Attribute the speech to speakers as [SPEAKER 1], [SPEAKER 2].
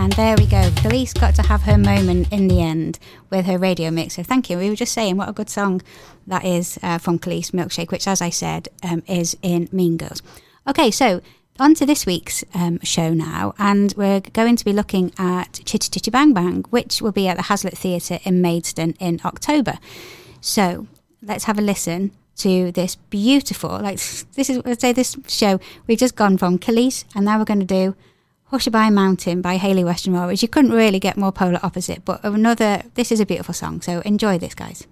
[SPEAKER 1] And there we go. Khalees got to have her moment in the end with her radio mix. So thank you. We were just saying what a good song that is from Khalees, Milkshake, which, as I said, is in Mean Girls. Okay, so on to this week's show now, and we're going to be looking at Chitty Chitty Bang Bang, which will be at the Hazlitt Theatre in Maidstone in October. So let's have a listen to this beautiful, this show. We've just gone from Khalees, and now we're going to do Hushabye Mountain by Hayley Weston Roy, which you couldn't really get more polar opposite, but this is a beautiful song, so enjoy this, guys.